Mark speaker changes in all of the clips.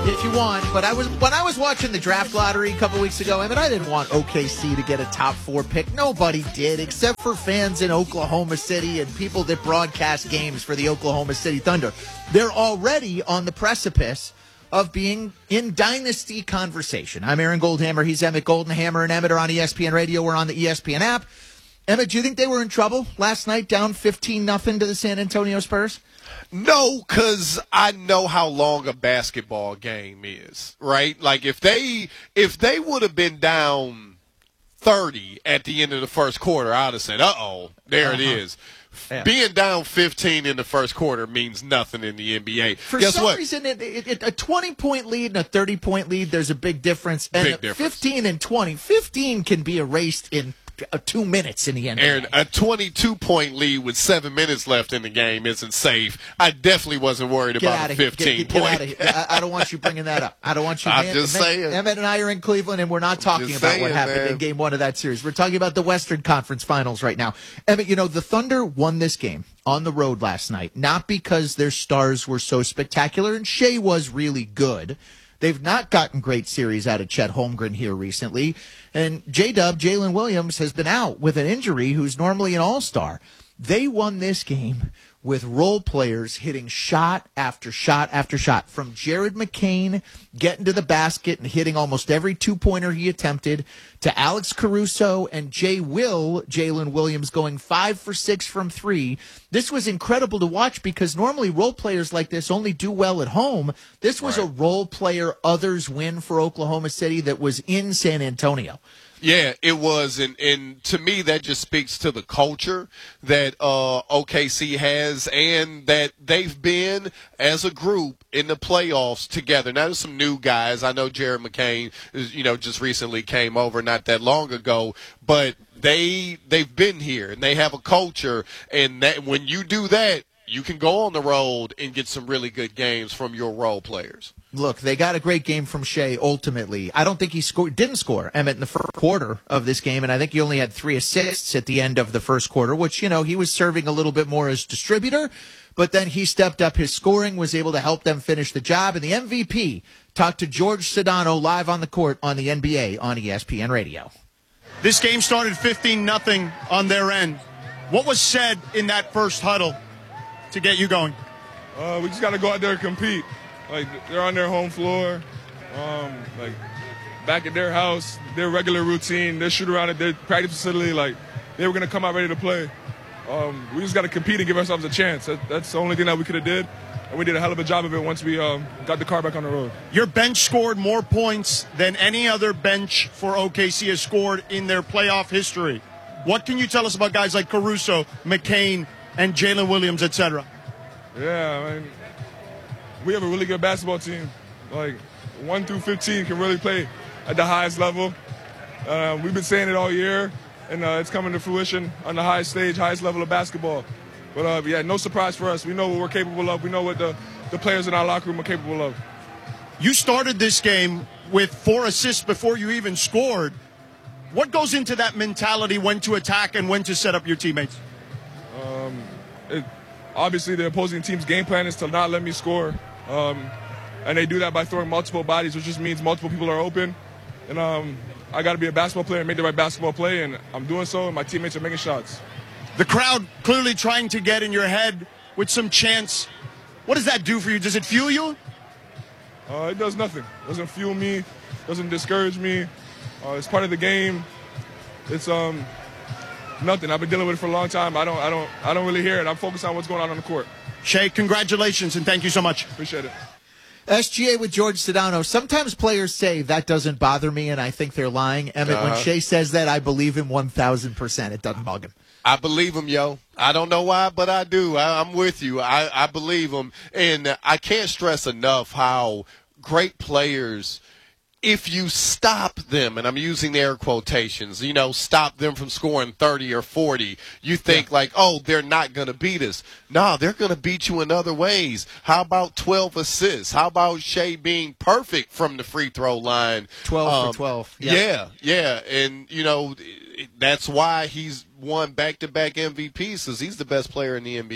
Speaker 1: if you want. But when I was watching the draft lottery a couple weeks ago, I didn't want OKC to get a top 4 pick. Nobody did, except for fans in Oklahoma City and people that broadcast games for the Oklahoma City Thunder. They're already on the precipice of being in dynasty conversation. I'm Aaron Goldhammer. He's Emmett Goldenhammer, and Emmett are on ESPN Radio. We're on the ESPN app. Emmett, do you think they were in trouble last night, down 15-0 to the San Antonio Spurs?
Speaker 2: No, because I know how long a basketball game is, right? Like, if they would have been down 30 at the end of the first quarter, I would have said, there it is. Yeah. Being down 15 in the first quarter means nothing in the NBA.
Speaker 1: For some reason, a 20-point lead and a 30-point lead, there's a big difference. And
Speaker 2: big difference.
Speaker 1: 15 and 20. 15 can be erased in 2 minutes in the NBA.
Speaker 2: Aaron, a 22-point lead with 7 minutes left in the game isn't safe. I definitely wasn't worried about a 15-point.
Speaker 1: Get out of here. I don't want you bringing that up. I don't want you.
Speaker 2: I'm just saying.
Speaker 1: Emmett and I are in Cleveland, and we're not talking about what happened in Game 1 of that series. We're talking about the Western Conference Finals right now. Emmett, the Thunder won this game on the road last night, not because their stars were so spectacular, and Shea was really good. They've not gotten great series out of Chet Holmgren here recently. And J-Dub, Jalen Williams, has been out with an injury, who's normally an all-star. They won this game with role players hitting shot after shot after shot, from Jared McCain getting to the basket and hitting almost every two-pointer he attempted, to Alex Caruso and Jalen Williams going 5 for 6 from 3. This was incredible to watch because normally role players like this only do well at home. This was a role player others win for Oklahoma City that was in San Antonio.
Speaker 2: Yeah, it was, and to me that just speaks to the culture that OKC has, and that they've been as a group in the playoffs together. Now there's some new guys. I know Jared McCain, just recently came over not that long ago, but they've been here and they have a culture, and that when you do that, you can go on the road and get some really good games from your role players.
Speaker 1: Look, they got a great game from Shea ultimately. I don't think he didn't score, Emmett, in the first quarter of this game, and I think he only had 3 assists at the end of the first quarter, which, he was serving a little bit more as distributor, but then he stepped up his scoring, was able to help them finish the job, and the MVP talked to George Sedano live on the court on the NBA on ESPN Radio.
Speaker 3: This game started 15-0 on their end. What was said in that first huddle to get you going?
Speaker 4: We just got to go out there and compete. Like, they're on their home floor, back at their house, their regular routine, their shoot around at their practice facility. Like, they were going to come out ready to play. We just got to compete and give ourselves a chance. That's the only thing that we could have did, and we did a hell of a job of it once we got the car back on the road.
Speaker 3: Your bench scored more points than any other bench for OKC has scored in their playoff history. What can you tell us about guys like Caruso, McCain, and Jalen Williams, etc.?
Speaker 4: Yeah, we have a really good basketball team. Like, 1 through 15 can really play at the highest level. We've been saying it all year, and it's coming to fruition on the highest stage, highest level of basketball. But, no surprise for us. We know what we're capable of. We know what the players in our locker room are capable of.
Speaker 3: You started this game with 4 assists before you even scored. What goes into that mentality, when to attack and when to set up your teammates?
Speaker 4: Obviously, the opposing team's game plan is to not let me score. And they do that by throwing multiple bodies, which just means multiple people are open. And I got to be a basketball player and make the right basketball play, and I'm doing so, and my teammates are making shots.
Speaker 3: The crowd clearly trying to get in your head with some chants. What does that do for you? Does it fuel you?
Speaker 4: It does nothing. It doesn't fuel me. Doesn't discourage me. It's part of the game. It's nothing. I've been dealing with it for a long time. I don't really hear it. I'm focused on what's going on the court.
Speaker 3: Shea, congratulations, and thank you so much.
Speaker 4: Appreciate it.
Speaker 1: SGA with George Sedano. Sometimes players say that doesn't bother me, and I think they're lying. Emmett, when Shea says that, I believe him 1,000%. It doesn't bug him.
Speaker 2: I believe him, yo. I don't know why, but I do. I'm with you. I believe him. And I can't stress enough how great players, if you stop them, and I'm using air quotations, stop them from scoring 30 or 40, you think they're not going to beat us. No, they're going to beat you in other ways. How about 12 assists? How about Shea being perfect from the free throw line?
Speaker 1: 12 for 12.
Speaker 2: Yeah. And, that's why he's won back-to-back MVPs, because he's the best player in the NBA.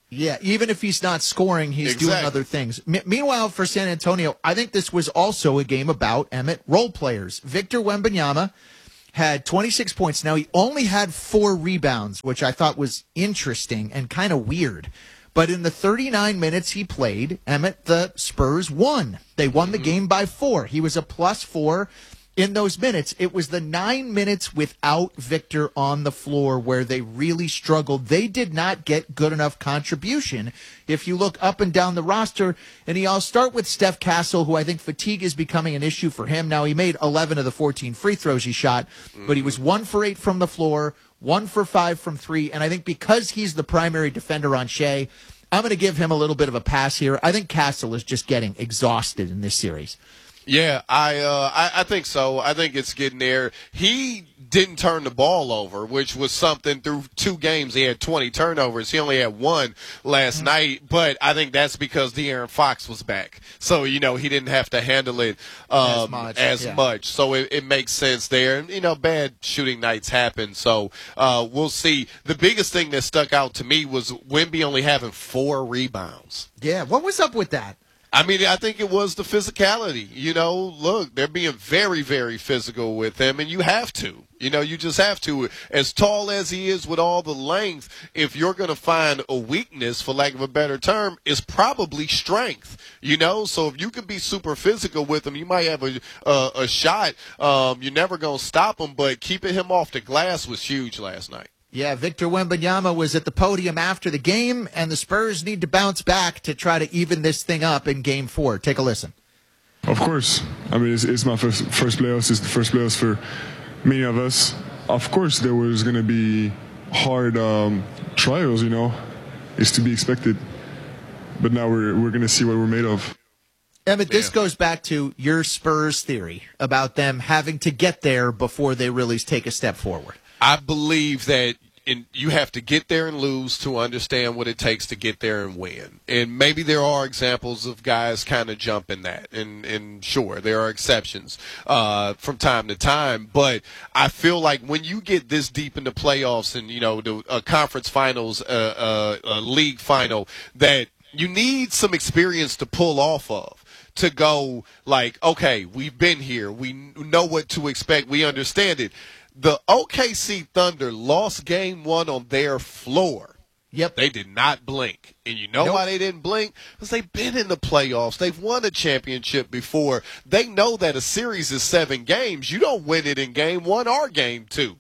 Speaker 1: Yeah, even if he's not scoring, he's doing other things. Meanwhile, for San Antonio, I think this was also a game about, Emmett, role players. Victor Wembanyama had 26 points. Now, he only had 4 rebounds, which I thought was interesting and kind of weird. But in the 39 minutes he played, Emmett, the Spurs won. They won the game by 4. He was a +4 in those minutes. It was the 9 minutes without Victor on the floor where they really struggled. They did not get good enough contribution. If you look up and down the roster, and I'll start with Steph Castle, who I think fatigue is becoming an issue for him. Now, he made 11 of the 14 free throws he shot, but he was 1 for 8 from the floor, 1 for 5 from 3, and I think because he's the primary defender on Shea, I'm going to give him a little bit of a pass here. I think Castle is just getting exhausted in this series.
Speaker 2: Yeah, I think so. I think it's getting there. He didn't turn the ball over, which was something through 2 games. He had 20 turnovers. He only had 1 last night, but I think that's because De'Aaron Fox was back. So, he didn't have to handle it as much. So it makes sense there. And, bad shooting nights happen. So we'll see. The biggest thing that stuck out to me was Wemby only having 4 rebounds.
Speaker 1: Yeah, what was up with that?
Speaker 2: I think it was the physicality. Look, they're being very, very physical with him, and you have to. You just have to. As tall as he is with all the length, if you're going to find a weakness, for lack of a better term, is probably strength. So if you can be super physical with him, you might have a shot. You're never going to stop him, but keeping him off the glass was huge last night.
Speaker 1: Yeah, Victor Wembanyama was at the podium after the game, and the Spurs need to bounce back to try to even this thing up in Game 4. Take a listen.
Speaker 4: Of course. It's my first playoffs. It's the first playoffs for many of us. Of course, there was going to be hard trials, It's to be expected. But now we're going to see what we're made of.
Speaker 1: Emmett, this goes back to your Spurs theory about them having to get there before they really take a step forward.
Speaker 2: I believe that you have to get there and lose to understand what it takes to get there and win. And maybe there are examples of guys kind of jumping that. And sure, there are exceptions from time to time. But I feel like when you get this deep in the playoffs and, the conference finals, a league final, that you need some experience to pull off of. To go like, okay, we've been here. We know what to expect. We understand it. The OKC Thunder lost Game 1 on their floor.
Speaker 1: Yep.
Speaker 2: They did not blink. And you know why they didn't blink? Because they've been in the playoffs. They've won a championship before. They know that a series is 7 games. You don't win it in Game 1 or Game 2.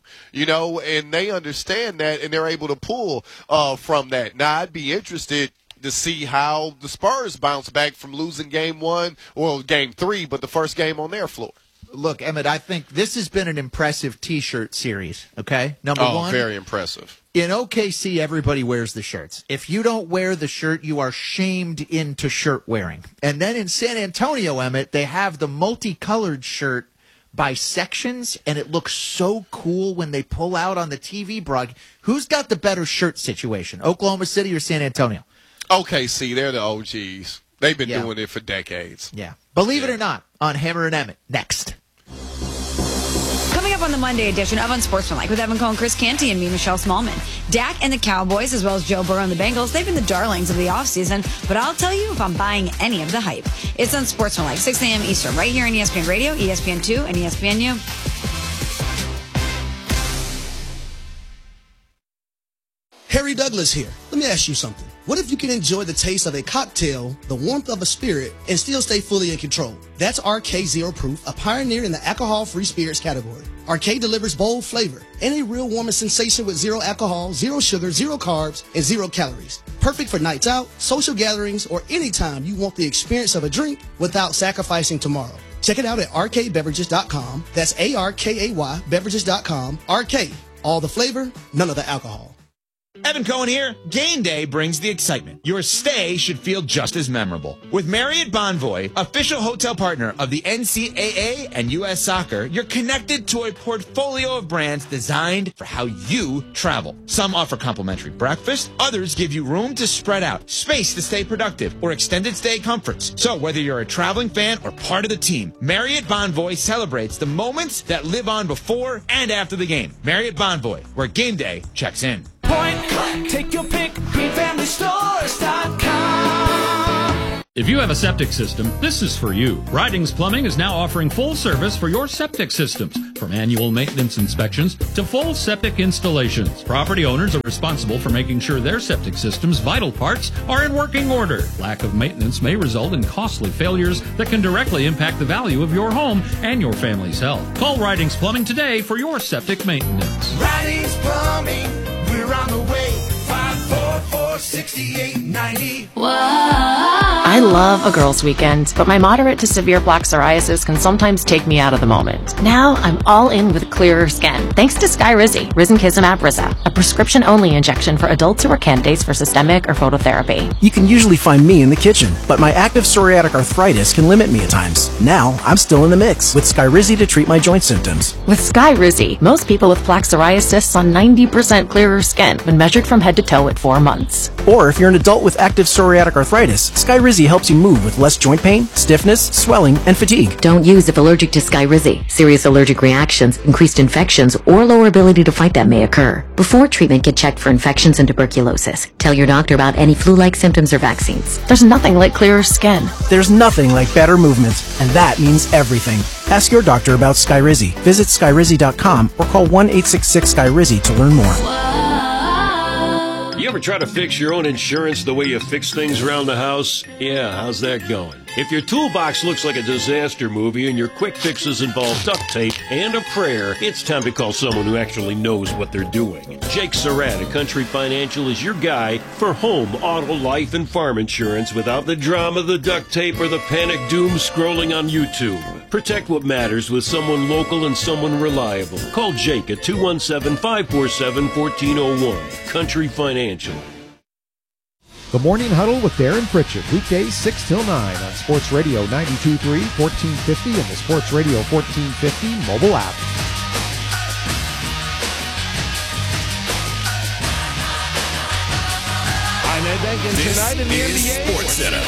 Speaker 2: And they understand that, and they're able to pull from that. Now, I'd be interested to see how the Spurs bounce back from losing Game 1 or Game 3, but the first game on their floor.
Speaker 1: Look, Emmett, I think this has been an impressive T-shirt series, okay? Number 1.
Speaker 2: Very impressive.
Speaker 1: In OKC, everybody wears the shirts. If you don't wear the shirt, you are shamed into shirt wearing. And then in San Antonio, Emmett, they have the multicolored shirt by sections, and it looks so cool when they pull out on the TV broadcast. Who's got the better shirt situation, Oklahoma City or San Antonio?
Speaker 2: OKC, they're the OGs. They've been doing it for decades.
Speaker 1: Yeah. Believe it or not, on Hammer and Emmett, next.
Speaker 5: Coming up on the Monday edition of Unsportsmanlike with Evan Cohen, Chris Canty, and me, Michelle Smallman. Dak and the Cowboys, as well as Joe Burrow and the Bengals, they've been the darlings of the offseason, but I'll tell you if I'm buying any of the hype. It's Unsportsmanlike, 6 a.m. Eastern, right here on ESPN Radio, ESPN2, and ESPNU.
Speaker 6: Harry Douglas here. Let me ask you something. What if you can enjoy the taste of a cocktail, the warmth of a spirit, and still stay fully in control? That's RK Zero Proof, a pioneer in the alcohol-free spirits category. RK delivers bold flavor and a real warming sensation with 0 alcohol, 0 sugar, 0 carbs, and 0 calories. Perfect for nights out, social gatherings, or anytime you want the experience of a drink without sacrificing tomorrow. Check it out at rkbeverages.com. That's ARKAY beverages.com. RK, all the flavor, none of the alcohol.
Speaker 7: Evan Cohen here. Game day brings the excitement. Your stay should feel just as memorable. With Marriott Bonvoy, official hotel partner of the NCAA and U.S. Soccer, you're connected to a portfolio of brands designed for how you travel. Some offer complimentary breakfast. Others give you room to spread out, space to stay productive, or extended stay comforts. So whether you're a traveling fan or part of the team, Marriott Bonvoy celebrates the moments that live on before and after the game. Marriott Bonvoy, where game day checks in.
Speaker 8: Point. Take your pick. GreenFamilyStores.com.
Speaker 9: If you have a septic system, this is for you. Ridings Plumbing is now offering full service for your septic systems, from annual maintenance inspections to full septic installations. Property owners are responsible for making sure their septic system's vital parts are in working order. Lack of maintenance may result in costly failures that can directly impact the value of your home and your family's health. Call Ridings Plumbing today for your septic maintenance.
Speaker 8: Ridings Plumbing, we're on the way. 544-6890.
Speaker 10: I love a girls' weekend, but my moderate to severe plaque psoriasis can sometimes take me out of the moment. Now I'm all in with clearer skin, thanks to Skyrizi, risankizumab Riza, a prescription-only injection for adults who are candidates for systemic or phototherapy.
Speaker 11: You can usually find me in the kitchen, but my active psoriatic arthritis can limit me at times. Now I'm still in the mix with Skyrizi to treat my joint symptoms.
Speaker 10: With Skyrizi, most people with plaque psoriasis saw 90% clearer skin when measured from head to toe at 4 months.
Speaker 11: Or if you're an adult with active psoriatic arthritis, Skyrizi helps you move with less joint pain, stiffness, swelling, and fatigue.
Speaker 10: Don't use if allergic to Skyrizi. Serious allergic reactions, increased infections, or lower ability to fight them may occur. Before treatment, get checked for infections and tuberculosis. Tell your doctor about any flu-like symptoms or vaccines. There's nothing like clearer skin.
Speaker 11: There's nothing like better movement, and that means everything. Ask your doctor about Skyrizi. Visit Skyrizi.com or call 1-866-SKYRIZI to learn more.
Speaker 12: You ever try to fix your own insurance the way you fix things around the house? Yeah, how's that going? If your toolbox looks like a disaster movie and your quick fixes involve duct tape and a prayer, it's time to call someone who actually knows what they're doing. Jake Surratt of Country Financial is your guy for home, auto, life, and farm insurance without the drama, the duct tape, or the panic doom scrolling on YouTube. Protect what matters with someone local and someone reliable. Call Jake at 217-547-1401. Country Financial.
Speaker 13: The Morning Huddle with Darren Pritchett, weekdays 6 till 9 on Sports Radio 92.3, 1450, and the Sports Radio 1450 mobile app.
Speaker 14: I'm Ed Benkin tonight in the NBA.
Speaker 15: Sports Center.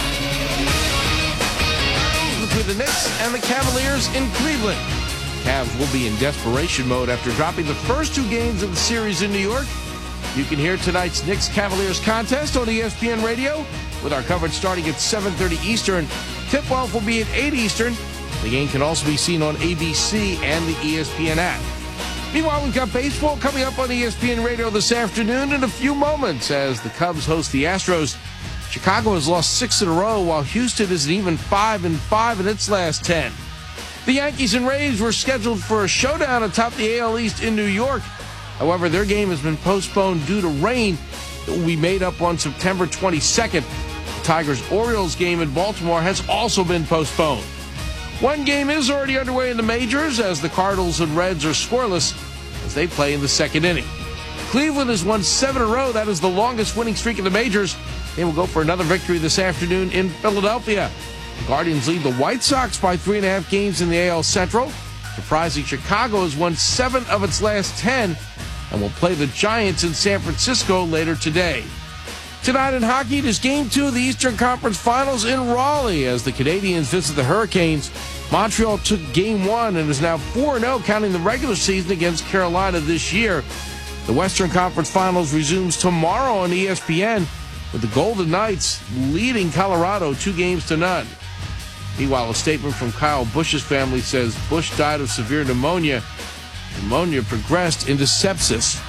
Speaker 14: Between the Knicks and the Cavaliers in Cleveland. Cavs will be in desperation mode after dropping the first 2 games of the series in New York. You can hear tonight's Knicks-Cavaliers contest on ESPN Radio with our coverage starting at 7:30 Eastern. Tip-off will be at 8 Eastern. The game can also be seen on ABC and the ESPN app. Meanwhile, we've got baseball coming up on ESPN Radio this afternoon in a few moments as the Cubs host the Astros. Chicago has lost 6 in a row, while Houston is an even 5-5 in its last 10. The Yankees and Rays were scheduled for a showdown atop the AL East in New York. However, their game has been postponed due to rain that will be made up on September 22nd. The Tigers-Orioles game in Baltimore has also been postponed. One game is already underway in the majors as the Cardinals and Reds are scoreless as they play in the second inning. Cleveland has won 7 in a row. That is the longest winning streak in the majors. They will go for another victory this afternoon in Philadelphia. The Guardians lead the White Sox by 3.5 games in the AL Central. Surprising, Chicago has won 7 of its last 10 and will play the Giants in San Francisco later today. Tonight in hockey, it is Game 2 of the Eastern Conference Finals in Raleigh as the Canadiens visit the Hurricanes. Montreal took Game 1 and is now 4-0, counting the regular season against Carolina this year. The Western Conference Finals resumes tomorrow on ESPN with the Golden Knights leading Colorado 2-0. Meanwhile, a statement from Kyle Busch's family says Busch died of severe pneumonia. Pneumonia progressed into sepsis.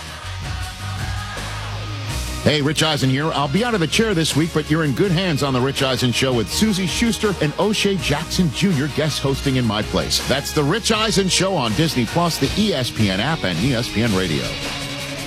Speaker 16: Hey, Rich Eisen here. I'll be out of the chair this week, but you're in good hands on The Rich Eisen Show with Susie Schuster and O'Shea Jackson Jr. guest hosting in my place. That's The Rich Eisen Show on Disney+, the ESPN app, and ESPN Radio.